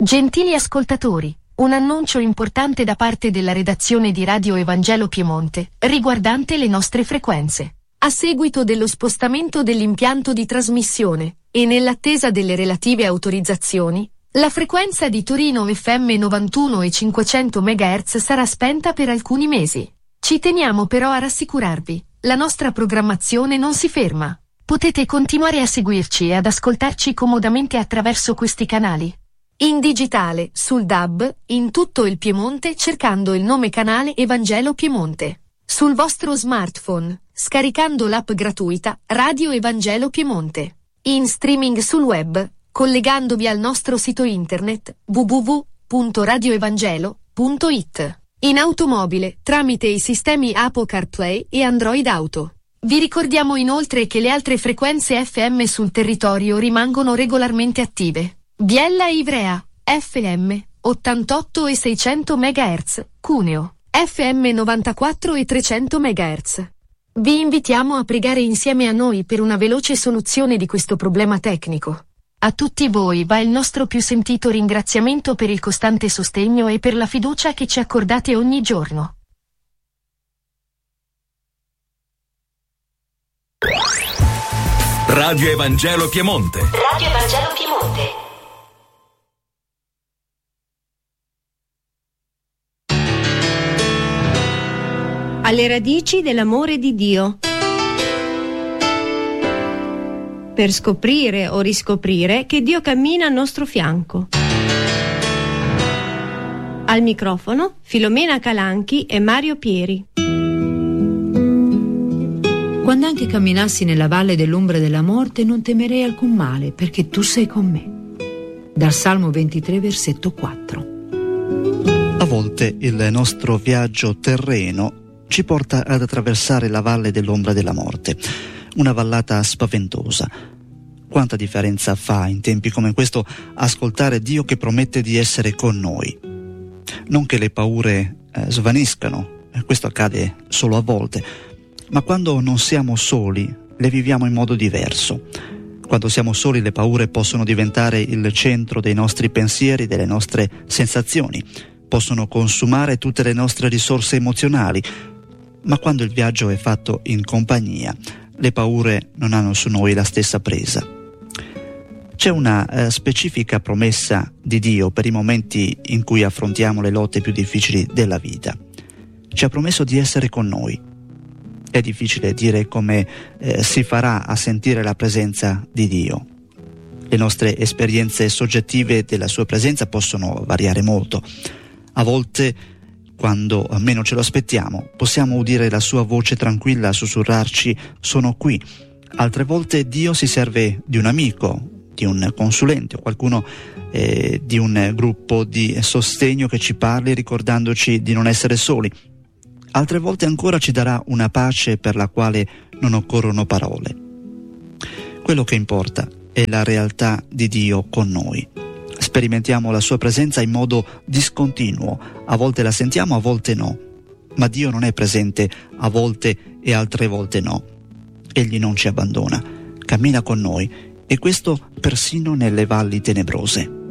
Gentili ascoltatori, un annuncio importante da parte della redazione di Radio Evangelo Piemonte, riguardante le nostre frequenze. A seguito dello spostamento dell'impianto di trasmissione, e nell'attesa delle relative autorizzazioni, la frequenza di Torino FM 91 e 500 MHz sarà spenta per alcuni mesi. Ci teniamo però a rassicurarvi, la nostra programmazione non si ferma. Potete continuare a seguirci e ad ascoltarci comodamente attraverso questi canali. In digitale, sul DAB, in tutto il Piemonte cercando il nome canale Evangelo Piemonte. Sul vostro smartphone, scaricando l'app gratuita Radio Evangelo Piemonte. In streaming sul web, collegandovi al nostro sito internet www.radioevangelo.it. In automobile, tramite i sistemi Apple CarPlay e Android Auto. Vi ricordiamo inoltre che le altre frequenze FM sul territorio rimangono regolarmente attive. Biella e Ivrea, FM, 88 e 600 MHz, Cuneo, FM 94 e 300 MHz. Vi invitiamo a pregare insieme a noi per una veloce soluzione di questo problema tecnico. A tutti voi va il nostro più sentito ringraziamento per il costante sostegno e per la fiducia che ci accordate ogni giorno. Radio Evangelo Piemonte. Radio Evangelo Piemonte. Alle radici dell'amore di Dio. Per scoprire o riscoprire che Dio cammina al nostro fianco. Al microfono Filomena Calanchi e Mario Pieri. Quando anche camminassi nella valle dell'ombra della morte non temerei alcun male, perché tu sei con me. Dal Salmo 23, versetto 4. A volte il nostro viaggio terreno ci porta ad attraversare la valle dell'ombra della morte, una vallata spaventosa. Quanta differenza fa in tempi come questo ascoltare Dio che promette di essere con noi. Non che le paure svaniscano, questo accade solo a volte, ma quando non siamo soli le viviamo in modo diverso. Quando siamo soli le paure possono diventare il centro dei nostri pensieri, delle nostre sensazioni, possono consumare tutte le nostre risorse emozionali, ma quando il viaggio è fatto in compagnia, le paure non hanno su noi la stessa presa. C'è una specifica promessa di Dio per i momenti in cui affrontiamo le lotte più difficili della vita. Ci ha promesso di essere con noi. È difficile dire come si farà a sentire la presenza di Dio. Le nostre esperienze soggettive della sua presenza possono variare molto. A volte, quando meno ce lo aspettiamo, possiamo udire la sua voce tranquilla sussurrarci «sono qui». Altre volte Dio si serve di un amico, di un consulente o qualcuno di un gruppo di sostegno che ci parli ricordandoci di non essere soli. Altre volte ancora ci darà una pace per la quale non occorrono parole. Quello che importa è la realtà di Dio con noi. Sperimentiamo la sua presenza in modo discontinuo, a volte la sentiamo, a volte no, ma Dio non è presente a volte e altre volte no. Egli non ci abbandona, cammina con noi, e questo persino nelle valli tenebrose.